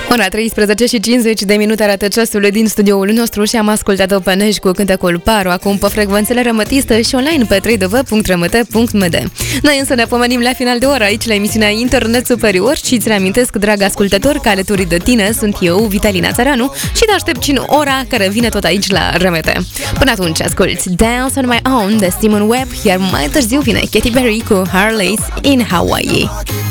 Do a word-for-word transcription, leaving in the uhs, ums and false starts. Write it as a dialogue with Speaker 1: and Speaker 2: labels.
Speaker 1: Ora treisprezece și cincizeci de minute arată ceasul din studioul nostru și am ascultat-o pe Neș cu cântecul Paru, acum pe frecvențele Rămătistă și online pe w w w punct rămăte punct m d. Noi însă ne pomenim la final de oră aici la emisiunea Internet Superior și îți reamintesc, drag ascultător, că alături de tine sunt eu, Vitalina Țăranu, și te aștept și în ora care vine tot aici la Rămete. Până atunci, asculti Dance on My Own de Simon Webb, iar mai târziu vine Katy Perry cu Harleys in Hawaii.